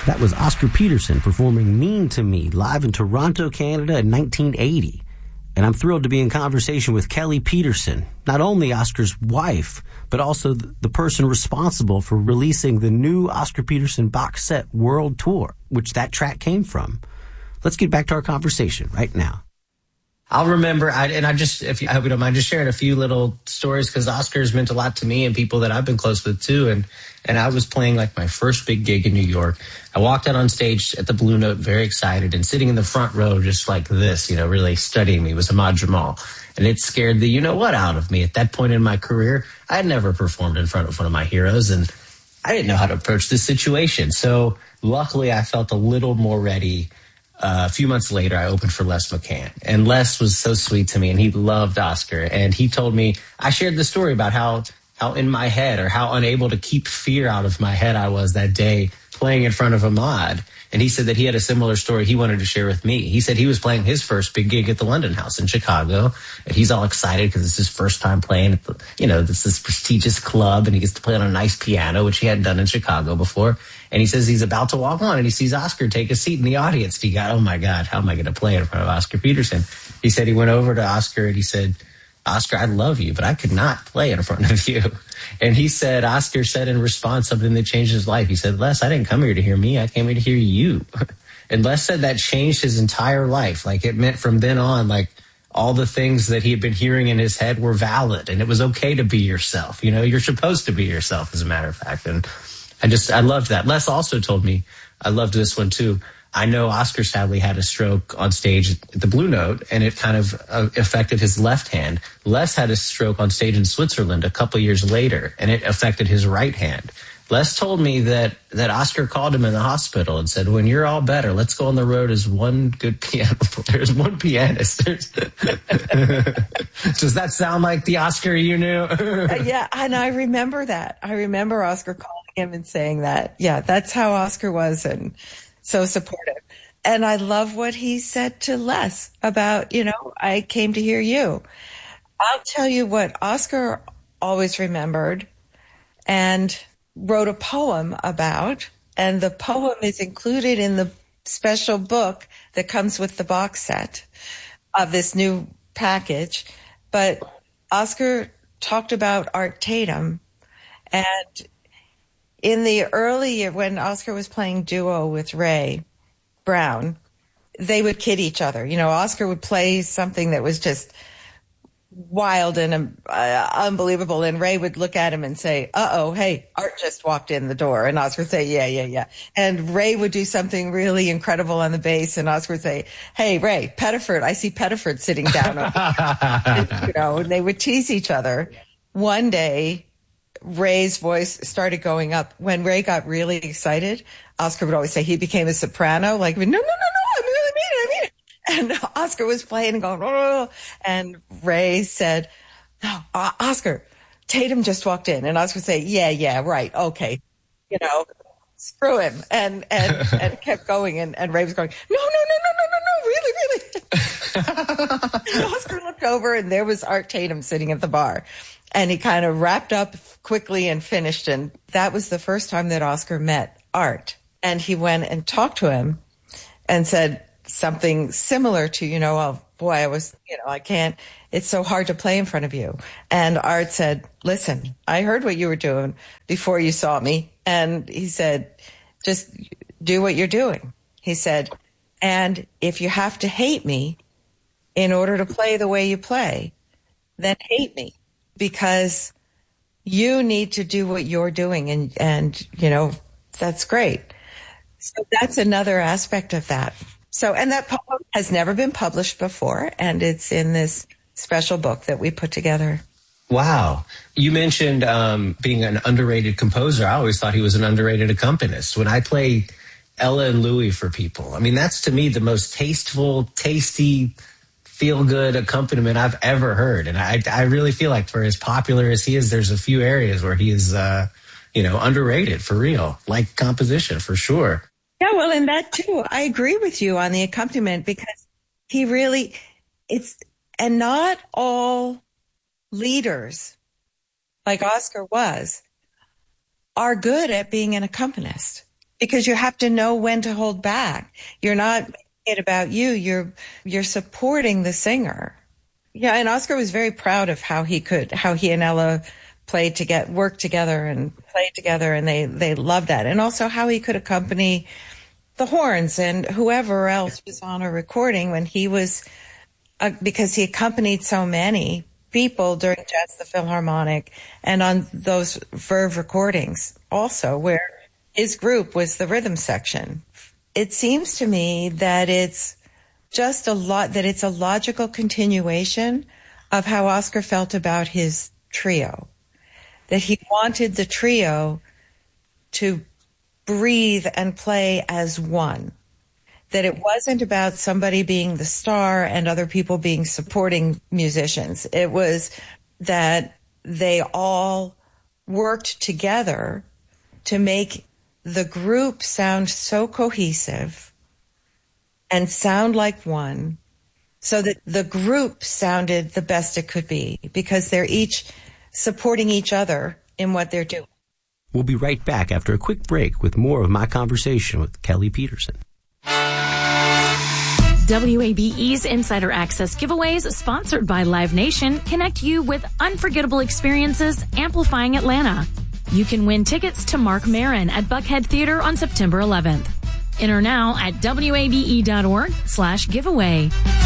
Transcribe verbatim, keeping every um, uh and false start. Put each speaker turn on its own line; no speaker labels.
That was Oscar Peterson performing Mean to Me live in Toronto, Canada in nineteen eighty. And I'm thrilled to be in conversation with Kelly Peterson, not only Oscar's wife, but also the person responsible for releasing the new Oscar Peterson box set World Tour, which that track came from. Let's get back to our conversation right now.
I'll remember, I, and I just, if you, I hope you don't mind, just sharing a few little stories because Oscar's meant a lot to me and people that I've been close with too. And and I was playing like my first big gig in New York. I walked out on stage at the Blue Note very excited, and sitting in the front row just like this, you know, really studying me was Ahmad Jamal. And it scared the you-know-what out of me. At that point in my career, I had never performed in front of one of my heroes, and I didn't know how to approach this situation. So luckily, I felt a little more ready. Uh, a few months later, I opened for Les McCann, and Les was so sweet to me, and he loved Oscar. And he told me, I shared the story about how, how in my head, or how unable to keep fear out of my head I was that day playing in front of Ahmad. And he said that he had a similar story he wanted to share with me. He said he was playing his first big gig at the London House in Chicago, and he's all excited because it's his first time playing at the, you know, this this prestigious club, and he gets to play on a nice piano, which he hadn't done in Chicago before. And he says he's about to walk on, and he sees Oscar take a seat in the audience. He got, oh my God, how am I going to play in front of Oscar Peterson? He said he went over to Oscar and he said, Oscar, I love you, but I could not play in front of you. And he said, Oscar said in response something that changed his life. He said, Les, I didn't come here to hear me. I came here to hear you. And Les said that changed his entire life. Like it meant from then on, like all the things that he had been hearing in his head were valid, and it was okay to be yourself. You know, you're supposed to be yourself, as a matter of fact. And I just, I loved that. Les also told me, I loved this one too. I know Oscar sadly had a stroke on stage at the Blue Note, and it kind of uh, affected his left hand. Les had a stroke on stage in Switzerland a couple years later, and it affected his right hand. Les told me that, that Oscar called him in the hospital and said, when you're all better, let's go on the road as one good piano player, as one pianist. Does that sound like the Oscar you knew?
uh, yeah, and I remember that. I remember Oscar calling him and saying that. Yeah, that's how Oscar was, and so supportive. And I love what he said to Les about, you know, I came to hear you. I'll tell you what Oscar always remembered and wrote a poem about, and the poem is included in the special book that comes with the box set of this new package. But Oscar talked about Art Tatum, and in the early year when Oscar was playing duo with Ray Brown, they would kid each other. You know, Oscar would play something that was just wild and uh, unbelievable, and Ray would look at him and say, uh-oh, hey, Art just walked in the door. And Oscar would say, yeah, yeah, yeah. And Ray would do something really incredible on the bass, and Oscar would say, hey, Ray, Pettiford, I see Pettiford sitting down. and, you know, and they would tease each other. One day, Ray's voice started going up. When Ray got really excited, Oscar would always say he became a soprano, like, no, no, no, no, I really mean it, I mean it. And Oscar was playing and going, oh, and Ray said, no, uh, Oscar, Tatum just walked in. And Oscar would say, yeah, yeah, right, okay, you know, screw him, and and and kept going. And, and Ray was going, no, no, no, no, no, no, no, really, really. And Oscar looked over, and there was Art Tatum sitting at the bar. And he kind of wrapped up quickly and finished. And that was the first time that Oscar met Art. And he went and talked to him and said something similar to, you know, oh, boy, I was, you know, I can't, it's so hard to play in front of you. And Art said, listen, I heard what you were doing before you saw me. And he said, just do what you're doing. He said, and if you have to hate me in order to play the way you play, then hate me. Because you need to do what you're doing, and, and, you know, that's great. So that's another aspect of that. So, and that poem has never been published before, and it's in this special book that we put together.
Wow. You mentioned um, being an underrated composer. I always thought he was an underrated accompanist. When I play Ella and Louie for people, I mean, that's to me the most tasteful, tasty, feel-good accompaniment I've ever heard. And I, I really feel like for as popular as he is, there's a few areas where he is, uh, you know, underrated for real, like composition for sure.
Yeah, well, and that too, I agree with you on the accompaniment, because he really, it's, and not all leaders, like Oscar was, are good at being an accompanist. because you have to know when to hold back. You're not making it about you. You're, you're supporting the singer. Yeah. And Oscar was very proud of how he could, how he and Ella played to get work together and played together. And they, they loved that. And also how he could accompany the horns and whoever else was on a recording when he was, uh, because he accompanied so many people during Jazz the Philharmonic and on those Verve recordings also, where his group was the rhythm section. It seems to me that it's just a lot, that it's a logical continuation of how Oscar felt about his trio, that he wanted the trio to breathe and play as one, that it wasn't about somebody being the star and other people being supporting musicians. It was that they all worked together to make the group sound so cohesive and sound like one, so that the group sounded the best it could be, because they're each supporting each other in what they're doing.
We'll be right back after a quick break with more of my conversation with Kelly Peterson.
W A B E's Insider Access giveaways, sponsored by Live Nation, connect you with unforgettable experiences amplifying Atlanta. You can win tickets to Mark Maron at Buckhead Theater on September eleventh. Enter now at W A B E dot org slash giveaway.